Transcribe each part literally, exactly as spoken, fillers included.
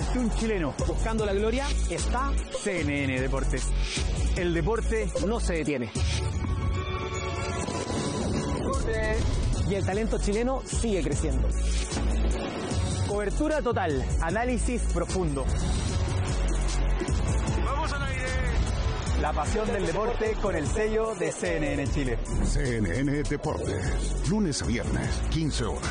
que un chileno buscando la gloria está C N N Deportes. El deporte no se detiene. Y el talento chileno sigue creciendo. Cobertura total, análisis profundo. ¡Vamos al aire! La pasión del deporte con el sello de C N N Chile. C N N Deportes, lunes a viernes, quince horas.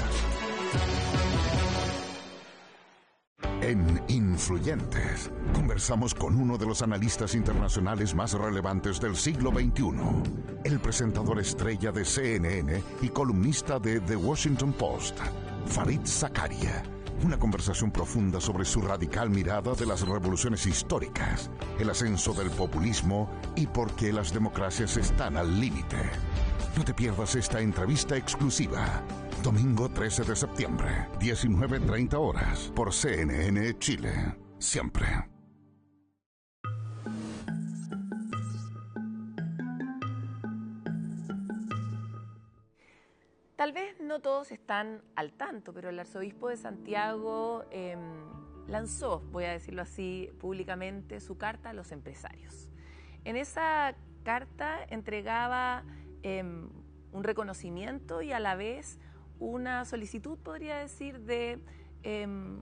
En Influyentes, conversamos con uno de los analistas internacionales más relevantes del siglo veintiuno, el presentador estrella de C N N y columnista de The Washington Post, Fareed Zakaria. Una conversación profunda sobre su radical mirada de las revoluciones históricas, el ascenso del populismo y por qué las democracias están al límite. No te pierdas esta entrevista exclusiva. Domingo trece de septiembre, diecinueve treinta horas, por C N N Chile. Siempre. Tal vez no todos están al tanto, pero el arzobispo de Santiago eh, lanzó, voy a decirlo así públicamente, su carta a los empresarios. En esa carta entregaba eh, un reconocimiento y a la vez una solicitud, podría decir, de eh,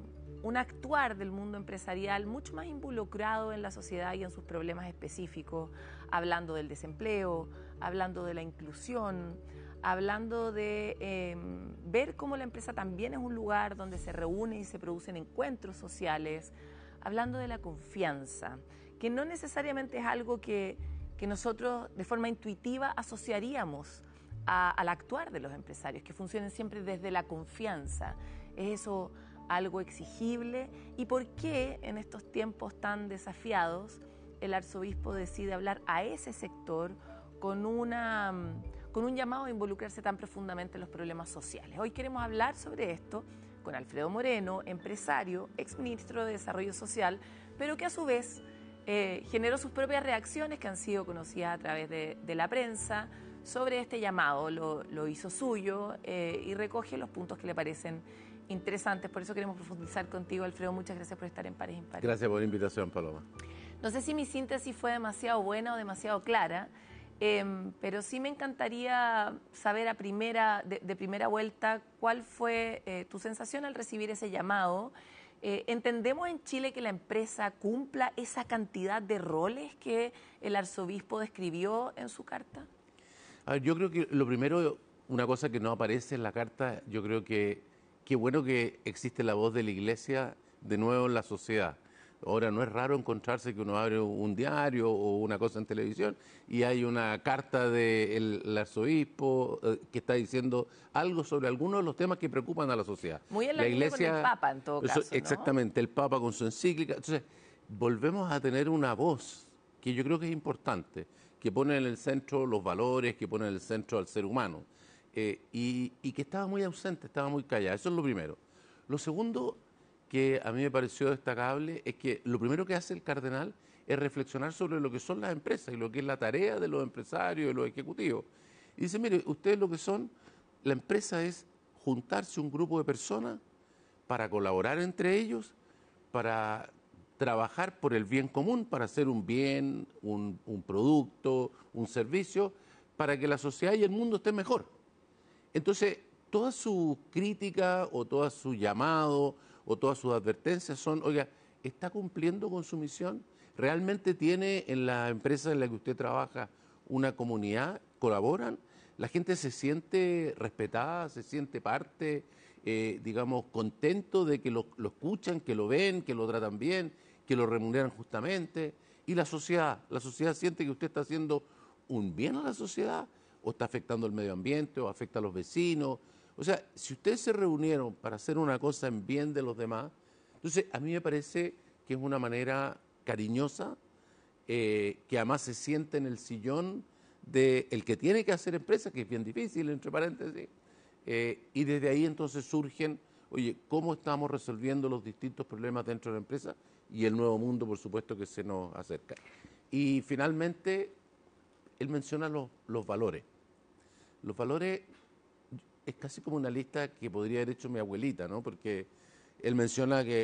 un actuar del mundo empresarial mucho más involucrado en la sociedad y en sus problemas específicos, hablando del desempleo, hablando de la inclusión, hablando de eh, ver cómo la empresa también es un lugar donde se reúnen y se producen encuentros sociales, hablando de la confianza, que no necesariamente es algo que, que nosotros de forma intuitiva asociaríamos a, al actuar de los empresarios, que funcionen siempre desde la confianza. ¿Es eso algo exigible? ¿Y por qué en estos tiempos tan desafiados el arzobispo decide hablar a ese sector con una... con un llamado a involucrarse tan profundamente en los problemas sociales? Hoy queremos hablar sobre esto con Alfredo Moreno, empresario, exministro de Desarrollo Social, pero que a su vez eh, generó sus propias reacciones que han sido conocidas a través de, de la prensa sobre este llamado, lo, lo hizo suyo eh, y recoge los puntos que le parecen interesantes. Por eso queremos profundizar contigo, Alfredo. Muchas gracias por estar en Pares Impares. Gracias por la invitación, Paloma. No sé si mi síntesis fue demasiado buena o demasiado clara, Eh, pero sí me encantaría saber a primera, de, de primera vuelta cuál fue eh, tu sensación al recibir ese llamado. Eh, ¿Entendemos en Chile que la empresa cumpla esa cantidad de roles que el arzobispo describió en su carta? A ver, yo creo que lo primero, una cosa que no aparece en la carta, yo creo que qué bueno que existe la voz de la Iglesia de nuevo en la sociedad. Ahora no es raro encontrarse que uno abre un diario o una cosa en televisión y hay una carta del arzobispo eh, que está diciendo algo sobre algunos de los temas que preocupan a la sociedad. Muy en la, la línea Iglesia, con el Papa en todo caso, eso, exactamente, ¿no? El Papa con su encíclica. Entonces, volvemos a tener una voz que yo creo que es importante, que pone en el centro los valores, que pone en el centro al ser humano eh, y, y que estaba muy ausente, estaba muy callada. Eso es lo primero. Lo segundo que a mí me pareció destacable es que lo primero que hace el cardenal es reflexionar sobre lo que son las empresas y lo que es la tarea de los empresarios y de los ejecutivos. Y dice, mire, ustedes lo que son, la empresa es juntarse un grupo de personas para colaborar entre ellos, para trabajar por el bien común, para hacer un bien, un, un producto, un servicio, para que la sociedad y el mundo estén mejor. Entonces, toda su crítica o todo su llamado o todas sus advertencias son, oiga, ¿está cumpliendo con su misión? ¿Realmente tiene en la empresa en la que usted trabaja una comunidad? ¿Colaboran? ¿La gente se siente respetada, se siente parte, eh, digamos, contento de que lo, lo escuchan, que lo ven, que lo tratan bien, que lo remuneran justamente? Y la sociedad, la sociedad siente que usted está haciendo un bien a la sociedad o está afectando el medio ambiente o afecta a los vecinos. O sea, si ustedes se reunieron para hacer una cosa en bien de los demás, entonces a mí me parece que es una manera cariñosa, eh, que además se siente en el sillón del que tiene que hacer empresa, que es bien difícil, entre paréntesis, eh, y desde ahí entonces surgen, oye, ¿cómo estamos resolviendo los distintos problemas dentro de la empresa? Y el nuevo mundo, por supuesto, que se nos acerca. Y finalmente, él menciona los, los valores. Los valores es casi como una lista que podría haber hecho mi abuelita, ¿no? Porque él menciona que